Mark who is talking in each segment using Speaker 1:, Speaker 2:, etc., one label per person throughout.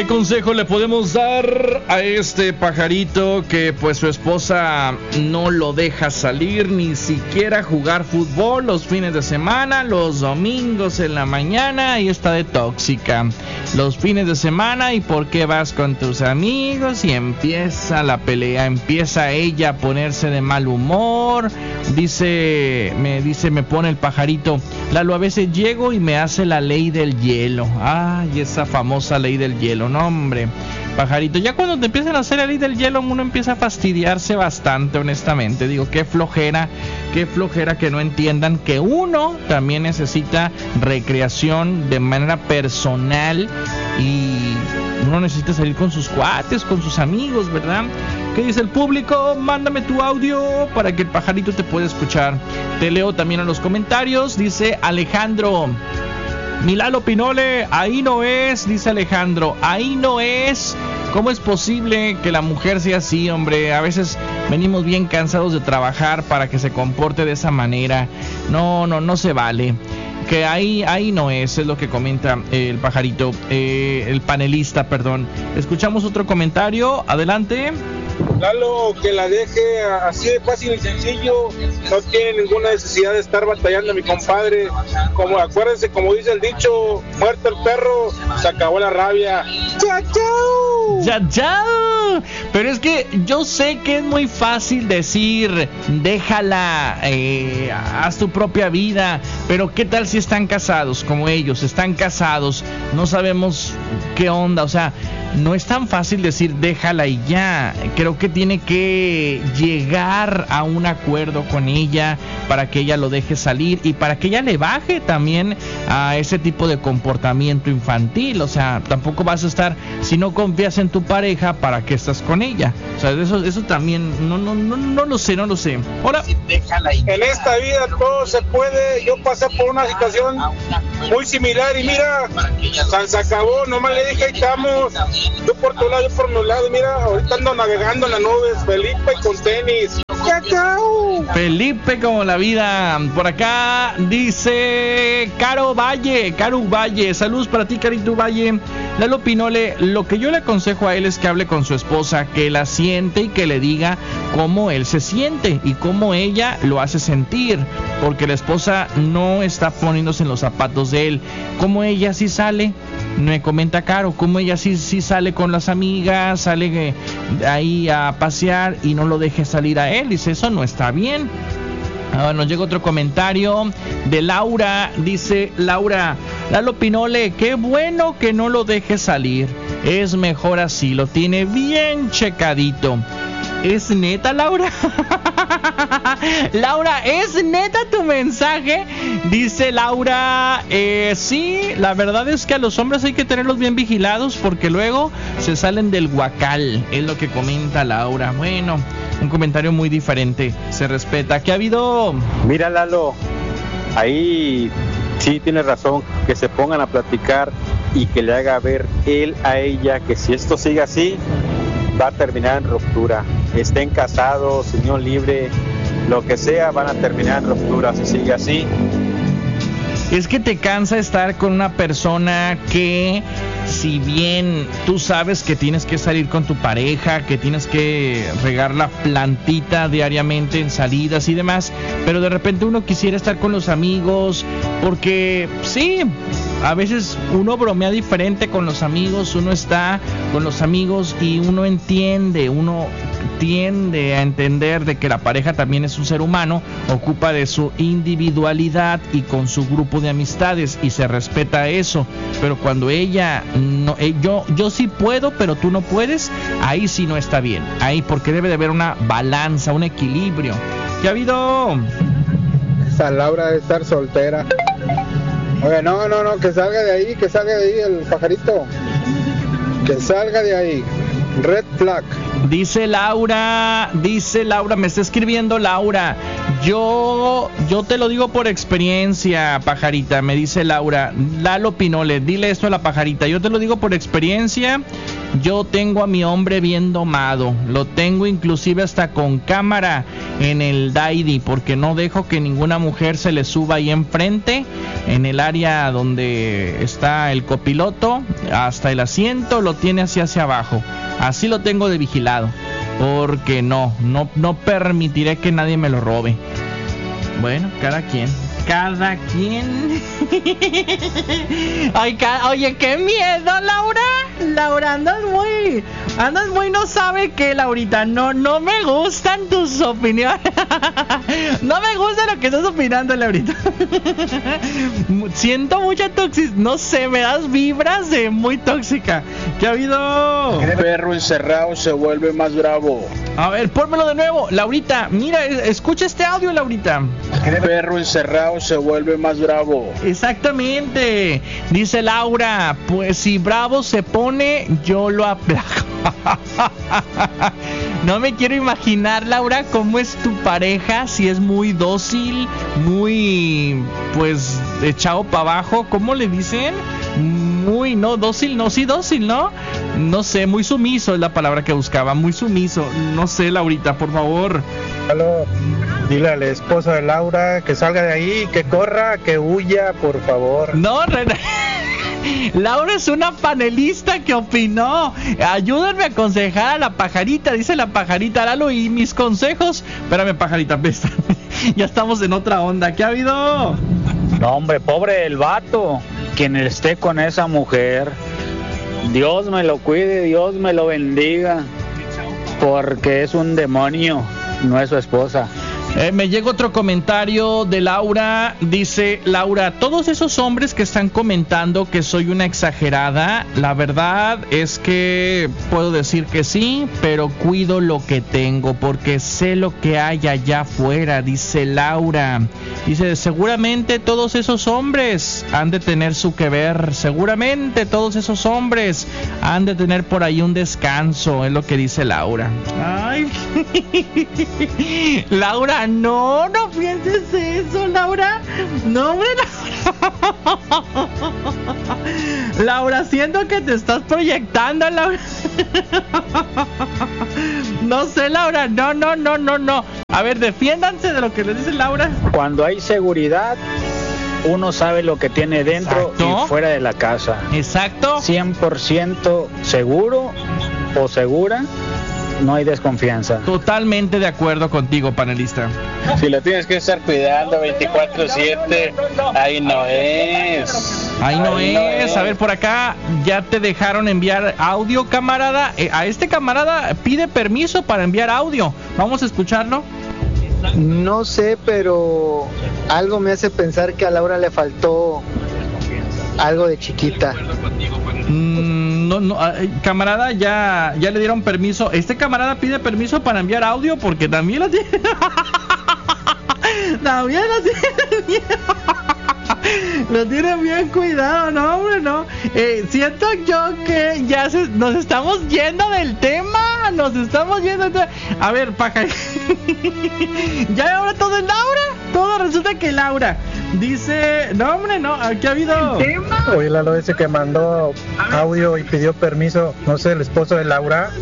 Speaker 1: ¿Qué consejo le podemos dar a este pajarito que pues su esposa no lo deja salir ni siquiera jugar fútbol los fines de semana, los domingos en la mañana y está de tóxica? Los fines de semana, ¿y por qué vas con tus amigos? Y empieza la pelea, empieza ella a ponerse de mal humor. Me pone el pajarito: Lalo, a veces llego y me hace la ley del hielo. Ay, esa famosa ley del hielo. No, hombre, pajarito, ya cuando te empiezan a hacer la ley del hielo, uno empieza a fastidiarse bastante, honestamente. Digo, qué flojera que no entiendan que uno también necesita recreación de manera personal y uno necesita salir con sus cuates, con sus amigos, ¿verdad? ¿Qué dice el público? Mándame tu audio para que el pajarito te pueda escuchar. Te leo también en los comentarios. Dice Alejandro: mi Lalo Pinole, ahí no es, dice Alejandro, ahí no es. ¿Cómo es posible que la mujer sea así, hombre? A veces venimos bien cansados de trabajar para que se comporte de esa manera. No se vale. Que ahí no es lo que comenta el pajarito, el panelista, perdón. Escuchamos otro comentario, adelante.
Speaker 2: Lalo, que la deje así de fácil y sencillo, no tiene ninguna necesidad de estar batallando, mi compadre. Acuérdense, como dice el dicho, muerto el perro, se acabó la rabia.
Speaker 1: ¡Chao! Pero es que yo sé que es muy fácil decir, déjala, haz tu propia vida, pero ¿qué tal si están casados como ellos? Están casados, no sabemos qué onda, o sea, no es tan fácil decir déjala y ya. Creo que tiene que llegar a un acuerdo con ella para que ella lo deje salir y para que ella le baje también a ese tipo de comportamiento infantil. O sea, tampoco vas a estar, si no confías en tu pareja, ¿para qué estás con ella? O sea, eso también no lo sé. Hola.
Speaker 2: En esta vida todo se puede. Yo pasé por una situación muy similar y mira, se acabó, nomás le dije ahí estamos. Yo por tu lado, yo por mi lado, mira, ahorita ando navegando en las nubes, Felipe con tenis. ¡Chao!
Speaker 1: Felipe como la vida. Por acá dice Caro Valle, saludos para ti, Carito Valle. Lalo Pinole, lo que yo le aconsejo a él es que hable con su esposa, que la siente y que le diga cómo él se siente y cómo ella lo hace sentir, porque la esposa no está poniéndose en los zapatos de él. Como ella sí sale, me comenta Caro, como ella sí sale con las amigas, sale ahí a pasear y no lo deje salir a él. Dice, eso no está bien. Nos llega otro comentario de Laura. Dice Laura: Lalo Pinole, qué bueno que no lo deje salir. Es mejor así, lo tiene bien checadito. ¿Es neta, Laura? Laura, ¿es neta tu mensaje? Dice Laura, sí, la verdad es que a los hombres hay que tenerlos bien vigilados porque luego se salen del guacal, es lo que comenta Laura. Bueno, un comentario muy diferente, se respeta. ¿Qué ha habido?
Speaker 3: Mira, Lalo, ahí sí tienes razón, que se pongan a platicar y que le haga ver él a ella que si esto sigue así va a terminar en ruptura. Estén casados, unión libre, lo que sea, van a terminar en ruptura si sigue así.
Speaker 1: Es que te cansa estar con una persona que, si bien tú sabes que tienes que salir con tu pareja, que tienes que regar la plantita diariamente en salidas y demás, pero de repente uno quisiera estar con los amigos, porque sí, a veces uno bromea diferente con los amigos, uno está con los amigos y uno tiende a entender de que la pareja también es un ser humano, ocupa de su individualidad y con su grupo de amistades y se respeta eso, pero cuando ella no, yo sí puedo pero tú no puedes, ahí sí no está bien, ahí porque debe de haber una balanza, un equilibrio. ¿Qué ha habido?
Speaker 4: Esa Laura debe estar soltera. Oye, no, que salga de ahí el pajarito, que salga de ahí. Red flag.
Speaker 1: Dice Laura, me está escribiendo Laura: Yo te lo digo por experiencia, pajarita, me dice Laura. Lalo Pinole, dile esto a la pajarita. Yo te lo digo por experiencia. Yo tengo a mi hombre bien domado. Lo tengo inclusive hasta con cámara en el Daidi, porque no dejo que ninguna mujer se le suba ahí enfrente, en el área donde está el copiloto, hasta el asiento, lo tiene hacia abajo. Así lo tengo de vigilado. Porque no permitiré que nadie me lo robe. Bueno, cada quien. Oye, qué miedo, Laura. Laura, andas muy no sabe qué, Laurita. No me gustan tus opiniones. No me gusta lo que estás opinando, Laurita. Siento mucha toxicidad. No sé, me das vibras de muy tóxica. ¿Qué ha habido?
Speaker 5: El perro encerrado se vuelve más bravo.
Speaker 1: A ver, pónmelo de nuevo, Laurita. Mira, escucha este audio, Laurita.
Speaker 5: El perro encerrado se vuelve más bravo.
Speaker 1: Exactamente. Dice Laura, pues si bravo se pone, yo lo aplaco. No me quiero imaginar, Laura, cómo es tu pareja, si es muy dócil, muy, pues, echado para abajo, ¿cómo le dicen? Muy, no, dócil, no, sí, dócil, ¿no? No sé, muy sumiso es la palabra que buscaba, muy sumiso. No sé, Laurita, por favor.
Speaker 4: Aló, dile al esposo de Laura que salga de ahí, que corra, que huya, por favor.
Speaker 1: No, Laura es una panelista que opinó. Ayúdenme a aconsejar a la pajarita, dice la pajarita. Lalo, y mis consejos. Espérame, pajarita, ya estamos en otra onda. ¿Qué ha habido?
Speaker 6: No, hombre, pobre el vato, quien esté con esa mujer. Dios me lo cuide, Dios me lo bendiga, porque es un demonio, no es su esposa.
Speaker 1: Me llega otro comentario de Laura. Dice Laura, todos esos hombres que están comentando que soy una exagerada, la verdad es que puedo decir que sí, pero cuido lo que tengo porque sé lo que hay allá afuera, dice Laura. Dice, seguramente todos esos hombres han de tener su que ver, seguramente todos esos hombres han de tener por ahí un descanso, es lo que dice Laura. Ay, Laura, no pienses eso, Laura. No, hombre, Laura. Laura, siento que te estás proyectando, Laura. No sé, Laura, no. A ver, defiéndanse de lo que les dice Laura.
Speaker 6: Cuando hay seguridad, uno sabe lo que tiene dentro. Exacto. Y fuera de la casa.
Speaker 1: Exacto.
Speaker 6: 100% seguro o segura. No hay desconfianza.
Speaker 1: Totalmente de acuerdo contigo, panelista.
Speaker 5: Si lo tienes que estar cuidando 24/7, ahí no es.
Speaker 1: Ahí no es. A ver, por acá ya te dejaron enviar audio, camarada. A este camarada pide permiso para enviar audio. Vamos a escucharlo.
Speaker 7: No sé, pero algo me hace pensar que a Laura le faltó algo de chiquita.
Speaker 1: No, camarada, ya le dieron permiso. Este camarada pide permiso para enviar audio porque también lo tiene. También lo tiene. Lo tienen bien cuidado, no, hombre, no. Siento yo que ya nos estamos yendo del tema. A ver, paja. Ya ahora todo es Laura. Todo resulta que Laura dice, no, hombre, no. Aquí ha habido.
Speaker 4: Oye, Lalo, ese que mandó audio y pidió permiso, no sé, el esposo de Laura.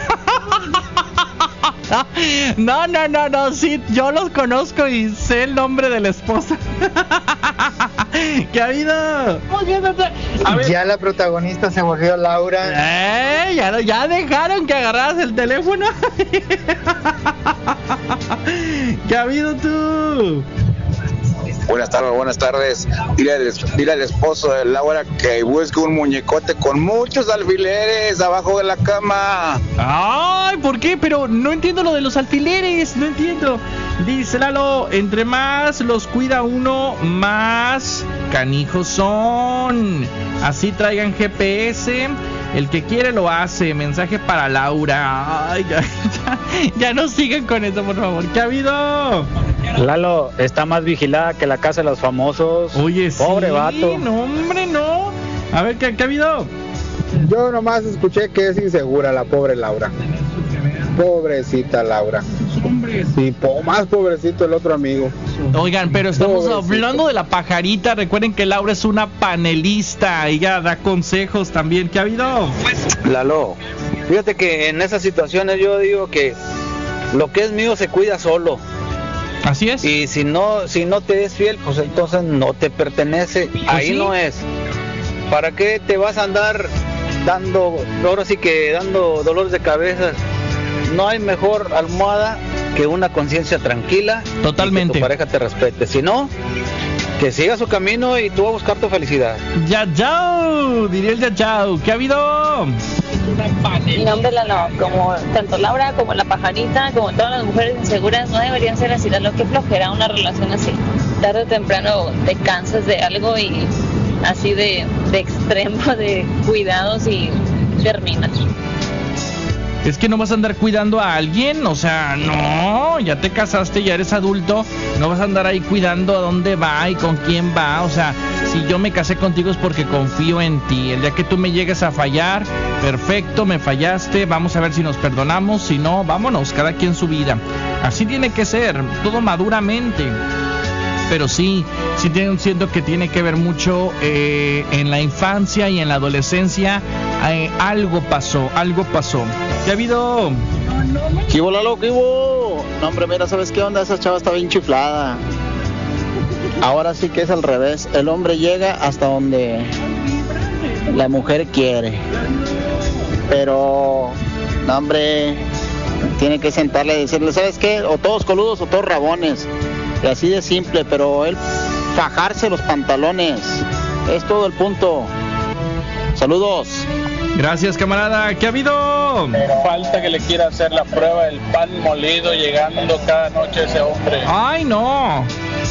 Speaker 1: No, sí, yo los conozco y sé el nombre de la esposa. ¿Qué ha habido?
Speaker 7: Ya la protagonista se volvió Laura.
Speaker 1: Ya dejaron que agarraras el teléfono. ¿Qué ha habido tú?
Speaker 8: Buenas tardes. Dile al esposo de Laura que busque un muñecote con muchos alfileres abajo de la cama.
Speaker 1: Ay, ¿por qué? Pero no entiendo lo de los alfileres, no entiendo. Dice Lalo, entre más los cuida uno, más canijos son. Así traigan GPS. El que quiere lo hace. Mensaje para Laura. Ay, ya no sigan con eso, por favor. ¿Qué ha habido?
Speaker 6: Lalo está más vigilada que la casa de los famosos.
Speaker 1: Oye,
Speaker 6: pobre
Speaker 1: sí,
Speaker 6: vato.
Speaker 1: No, hombre, no. A ver, ¿qué ha habido?
Speaker 4: Yo nomás escuché que es insegura la pobre Laura. Pobrecita Laura.
Speaker 1: Hombre,
Speaker 4: Y más pobrecito el otro amigo.
Speaker 1: Oigan, pero estamos
Speaker 4: Pobrecito.
Speaker 1: hablando de la pajarita. Recuerden que Laura es una panelista. Ella da consejos también. ¿Qué ha habido?
Speaker 9: Lalo, fíjate que en esas situaciones yo digo que lo que es mío se cuida solo.
Speaker 1: Así es.
Speaker 9: Y si no te es fiel, pues entonces no te pertenece. Ahí
Speaker 1: sí.
Speaker 9: no es. ¿Para qué te vas a andar dando dolores de cabeza? No hay mejor almohada que una conciencia tranquila.
Speaker 1: Totalmente.
Speaker 9: Y que tu pareja te respete. Si no, que siga su camino y tú a buscar tu felicidad.
Speaker 1: Ya, chao, diría el ya, chao. ¿Qué ha habido?
Speaker 10: Mi nombre es Lalo, como tanto Laura como la pajarita, como todas las mujeres inseguras, no deberían ser así. Lo que flojera una relación así. Tarde o temprano te cansas de algo y así de extremo de cuidados y terminas.
Speaker 1: Es que no vas a andar cuidando a alguien, o sea, no, ya te casaste, ya eres adulto, no vas a andar ahí cuidando a dónde va y con quién va, o sea, si yo me casé contigo es porque confío en ti. El día que tú me llegues a fallar, perfecto, me fallaste, vamos a ver si nos perdonamos, si no, vámonos, cada quien su vida. Así tiene que ser, todo maduramente. Pero sí siento que tiene que ver mucho en la infancia y en la adolescencia. Algo pasó. ¿Qué ha habido?
Speaker 11: ¿Qué hubo, Lalo? ¿Qué hubo? No, hombre, mira, ¿sabes qué onda? Esa chava está bien chiflada. Ahora sí que es al revés. El hombre llega hasta donde la mujer quiere. Pero, no, hombre, tiene que sentarle y decirle, ¿sabes qué? O todos coludos o todos rabones. Y así de simple, pero él fajarse los pantalones. Es todo el punto. Saludos.
Speaker 1: Gracias, camarada. ¿Qué ha habido?
Speaker 5: Falta que le quiera hacer la prueba del pan molido llegando cada noche ese hombre.
Speaker 1: ¡Ay, no!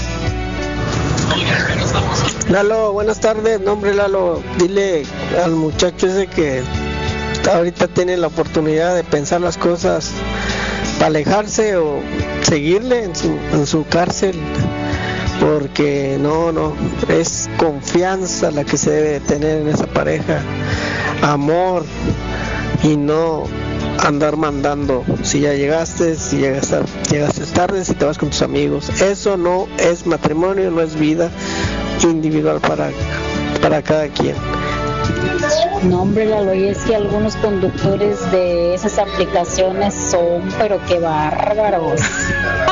Speaker 12: Lalo, buenas tardes. Nombre Lalo, dile al muchacho ese que ahorita tiene la oportunidad de pensar las cosas para alejarse o seguirle en su cárcel, porque no, es confianza la que se debe tener en esa pareja, amor, y no andar mandando. Si ya llegaste, si llegaste tarde, si te vas con tus amigos, eso no es matrimonio, no es vida individual para cada quien.
Speaker 13: No, hombre, Lalo, y es que algunos conductores de esas aplicaciones son, pero qué bárbaros.